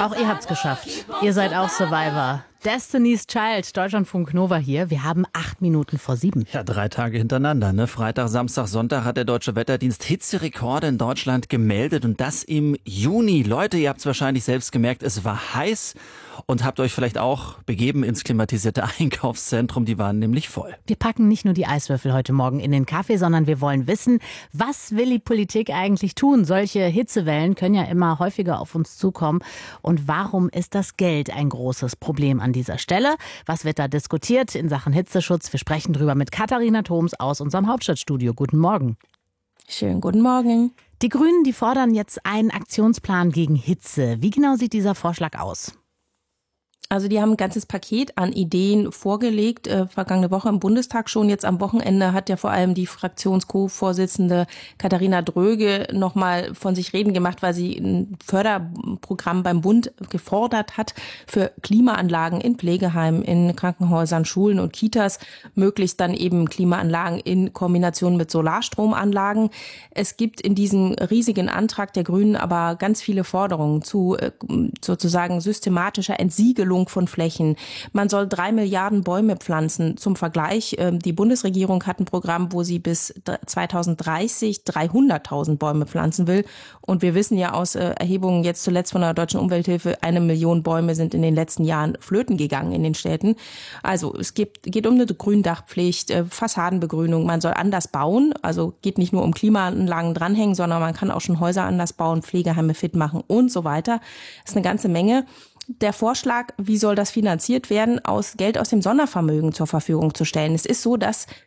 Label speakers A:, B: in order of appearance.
A: Auch ihr habt's geschafft. Ihr seid auch Survivor. Destiny's Child, Deutschlandfunk Nova hier. Wir haben 8 Minuten vor 7.
B: Ja, 3 Tage hintereinander, ne? Freitag, Samstag, Sonntag hat der Deutsche Wetterdienst Hitzerekorde in Deutschland gemeldet und das im Juni. Leute, ihr habt's wahrscheinlich selbst gemerkt, es war heiß und habt euch vielleicht auch begeben ins klimatisierte Einkaufszentrum. Die waren nämlich voll.
A: Wir packen nicht nur die Eiswürfel heute Morgen in den Kaffee, sondern wir wollen wissen, was will die Politik eigentlich tun? Solche Hitzewellen können ja immer häufiger auf uns zukommen. Und warum ist das Geld ein großes Problem an dieser Stelle? Was wird da diskutiert in Sachen Hitzeschutz? Wir sprechen drüber mit Katharina Thoms aus unserem Hauptstadtstudio. Guten Morgen.
C: Schönen guten Morgen.
A: Die Grünen, die fordern jetzt einen Aktionsplan gegen Hitze. Wie genau sieht dieser Vorschlag aus?
C: Also die haben ein ganzes Paket an Ideen vorgelegt, vergangene Woche im Bundestag schon. Jetzt am Wochenende hat ja vor allem die Fraktions-Co-Vorsitzende Katharina Dröge nochmal von sich reden gemacht, weil sie ein Förderprogramm beim Bund gefordert hat für Klimaanlagen in Pflegeheimen, in Krankenhäusern, Schulen und Kitas, möglichst dann eben Klimaanlagen in Kombination mit Solarstromanlagen. Es gibt in diesem riesigen Antrag der Grünen aber ganz viele Forderungen zu sozusagen systematischer Entsiegelung von Flächen. Man soll 3 Milliarden Bäume pflanzen. Zum Vergleich, die Bundesregierung hat ein Programm, wo sie bis 2030 300.000 Bäume pflanzen will. Und wir wissen ja aus Erhebungen jetzt zuletzt von der Deutschen Umwelthilfe, 1 Million Bäume sind in den letzten Jahren flöten gegangen in den Städten. Also es geht um eine Gründachpflicht, Fassadenbegrünung. Man soll anders bauen. Also geht nicht nur um Klimaanlagen dranhängen, sondern man kann auch schon Häuser anders bauen, Pflegeheime fit machen und so weiter. Das ist eine ganze Menge. Der Vorschlag, wie soll das finanziert werden, Geld aus dem Sondervermögen zur Verfügung zu stellen. Es ist so, dass